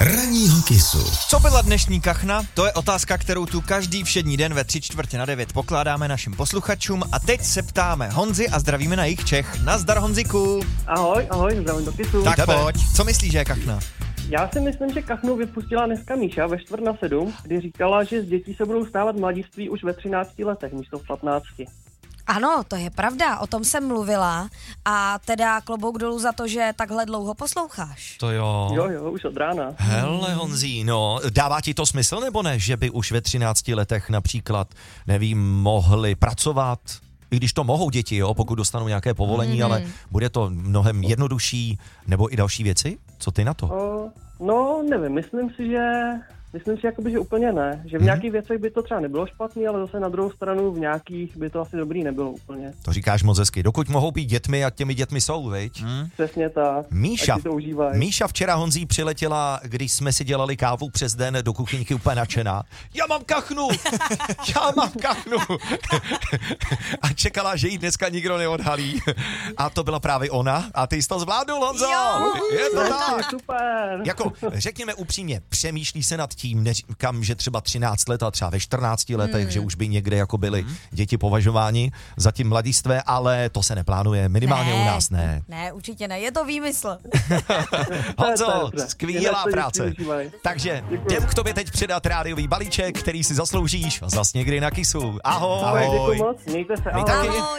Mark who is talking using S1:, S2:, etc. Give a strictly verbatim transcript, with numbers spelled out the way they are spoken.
S1: Ranního kysu.
S2: Co byla dnešní kachna? To je otázka, kterou tu každý všední den ve tři čtvrtě na devět pokládáme našim posluchačům a teď se ptáme Honzi a zdravíme na jejich Čech. Nazdar Honziku.
S3: Ahoj, ahoj, zdravím do kysu.
S2: Tak Tebe. Pojď, co myslíš, že je kachna?
S3: Já si myslím, že kachnu vypustila dneska Míša ve čtvrt na sedm, kdy říkala, že z dětí se budou stávat mladiství už ve třinácti letech, místo v patnácti.
S4: Ano, to je pravda, o tom jsem mluvila a teda klobouk dolů za to, že takhle dlouho posloucháš.
S5: To jo.
S3: Jo, jo, už od rána.
S5: Hele Honzí, no, dává ti to smysl nebo ne, že by už ve třinácti letech například, nevím, mohli pracovat? I když to mohou děti, jo, pokud dostanou nějaké povolení, mm. ale bude to mnohem jednodušší, nebo i další věci? Co ty na to?
S3: O, no, nevím, myslím si, že... Myslím si, jakoby, že úplně ne. Že v nějakých věcech by to třeba nebylo špatný, ale zase na druhou stranu v nějakých by to asi dobrý nebylo úplně.
S5: To říkáš moc hezky. Dokud mohou být dětmi a těmi dětmi jsou, viď?
S3: Hmm. Přesně tak.
S5: Míša,
S3: to užívají.
S5: Míša včera Honzí přiletěla, když jsme si dělali kávu přes den do kuchyňky úplně nadšená. Já mám kachnu! Já mám kachnu! A čekala, že jí dneska nikdo neodhalí. A to byla právě ona. A ty jsi to zvládl, Honzo!
S4: Jo.
S5: Je to tak!
S3: Super!
S5: Jako, řekněme upřímně, přemýšlí se nad tím, neříkám, že třeba třináct let a třeba ve čtrnácti letech, hmm. že už by někde jako byly hmm. děti považováni za tím mladistvé, ale to se neplánuje, minimálně
S4: ne,
S5: u nás ne.
S4: Ne, určitě ne, je to výmysl.
S5: Honzo, skvělá práce. Takže jdem k tobě teď předat rádiový balíček, který si zasloužíš zas někdy na kysu. Ahoj.
S3: Ahoj, děkuji moc, mějte se, ahoj.
S5: Taky.